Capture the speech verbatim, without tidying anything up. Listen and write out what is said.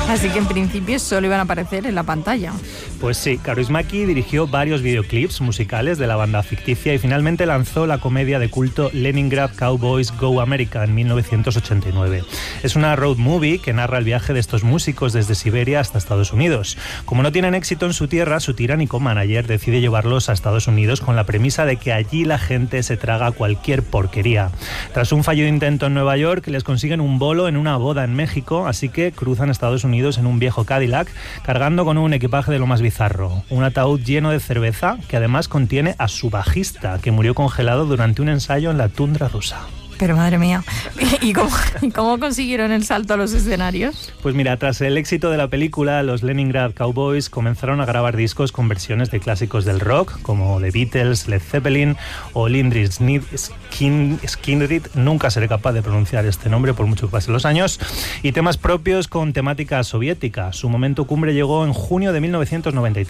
Así que en principio solo iban a aparecer en la pantalla. Pues sí, Kaurismäki dirigió varios videoclips musicales de la banda ficticia y finalmente lanzó la comedia de culto Leningrad Cowboys Go America en mil novecientos ochenta y nueve. Es una road movie que narra el viaje de estos músicos desde Siberia hasta Estados Unidos. Como no tienen éxito en su tierra, su tiránico manager decide llevarlos a Estados Unidos con la premisa de que allí la gente se traga cualquier porquería. Tras un fallido intento en Nueva York, les consiguen un bolo en una boda en México, así que cruzan Estados Unidos en un viejo Cadillac, cargando con un equipaje de lo más bizarro. Un ataúd lleno de cerveza que además contiene a su bajista, que murió congelado durante un ensayo en la tundra rusa. Pero madre mía, ¿y cómo, ¿y cómo consiguieron el salto a los escenarios? Pues mira, tras el éxito de la película, los Leningrad Cowboys comenzaron a grabar discos con versiones de clásicos del rock, como The Beatles, Led Zeppelin o Lynyrd Skynyrd, nunca seré capaz de pronunciar este nombre por mucho que pasen los años, y temas propios con temática soviética. Su momento cumbre llegó en junio de mil novecientos noventa y tres.